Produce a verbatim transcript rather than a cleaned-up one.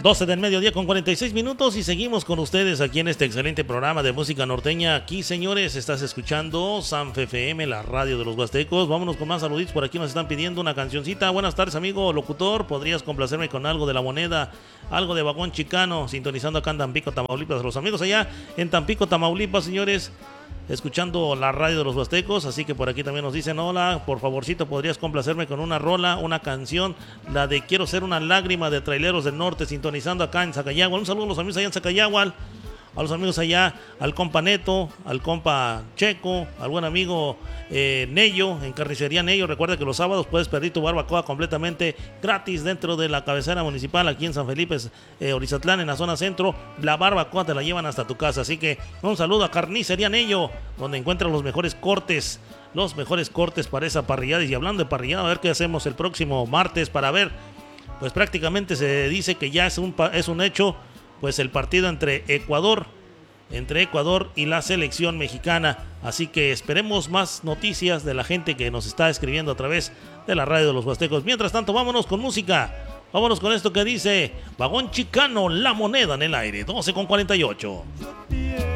doce del mediodía con cuarenta y seis minutos y seguimos con ustedes aquí en este excelente programa de música norteña. Aquí, señores, estás escuchando Sanfe F M, la radio de los huastecos. Vámonos con más saluditos. Por aquí nos están pidiendo una cancioncita. Buenas tardes, amigo locutor. ¿Podrías complacerme con algo de La Moneda? Algo de Vagón Chicano, sintonizando acá en Tampico, Tamaulipas. Los amigos allá en Tampico, Tamaulipas, señores, escuchando la radio de los huastecos. Así que por aquí también nos dicen: hola, por favorcito, ¿podrías complacerme con una rola, una canción, la de Quiero Ser Una Lágrima de Traileros del Norte, sintonizando acá en Zacayagual? Un saludo a los amigos allá en Zacayagual, a los amigos allá, al compa Neto, al compa Checo, al buen amigo eh, Nello, en Carnicería Nello. Recuerda que los sábados puedes pedir tu barbacoa completamente gratis dentro de la cabecera municipal aquí en San Felipe, eh, Orizatlán, en la zona centro. La barbacoa te la llevan hasta tu casa. Así que un saludo a Carnicería Nello, donde encuentran los mejores cortes, los mejores cortes para esa parrillada. Y hablando de parrillada, a ver qué hacemos el próximo martes para ver, pues prácticamente se dice que ya es un, es un hecho, pues el partido entre Ecuador, entre Ecuador y la selección mexicana. Así que esperemos más noticias de la gente que nos está escribiendo a través de la radio de los huastecos. Mientras tanto, vámonos con música. Vámonos con esto que dice Vagón Chicano, La Moneda en el aire, doce con cuarenta y ocho.